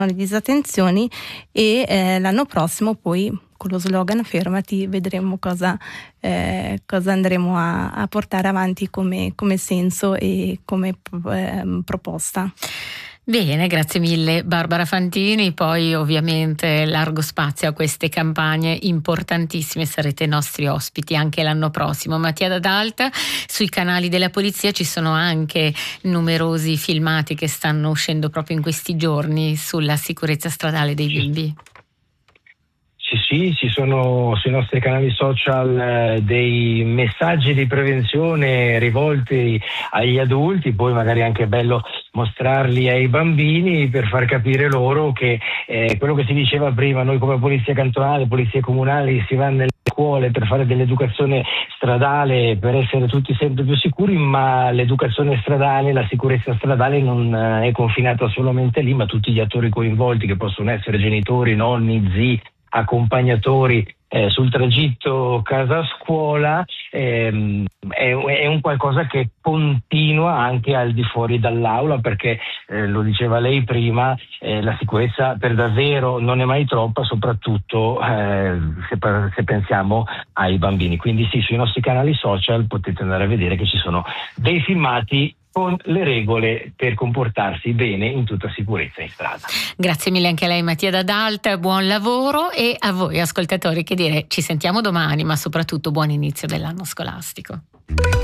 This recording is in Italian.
le disattenzioni e l'anno prossimo poi con lo slogan Fermati vedremo cosa andremo a portare avanti come senso e come proposta. Bene, grazie mille Barbara Fantini. Poi ovviamente largo spazio a queste campagne importantissime, sarete nostri ospiti anche l'anno prossimo. Mattia D'Adalta, sui canali della polizia ci sono anche numerosi filmati che stanno uscendo proprio in questi giorni sulla sicurezza stradale dei bimbi. Sì, ci sono sui nostri canali social dei messaggi di prevenzione rivolti agli adulti, poi magari è anche bello mostrarli ai bambini per far capire loro che quello che si diceva prima, noi come polizia cantonale, polizie comunali si va nelle scuole per fare dell'educazione stradale per essere tutti sempre più sicuri, ma l'educazione stradale, la sicurezza stradale non è confinata solamente lì, ma tutti gli attori coinvolti che possono essere genitori, nonni, zii, accompagnatori sul tragitto casa-scuola è un qualcosa che continua anche al di fuori dall'aula, perché lo diceva lei prima, la sicurezza per davvero non è mai troppa, soprattutto se pensiamo ai bambini. Quindi sì, sui nostri canali social potete andare a vedere che ci sono dei filmati con le regole per comportarsi bene in tutta sicurezza in strada. Grazie mille anche a lei Mattia D'Adalta, buon lavoro, e a voi ascoltatori che dire ci sentiamo domani, ma soprattutto buon inizio dell'anno scolastico.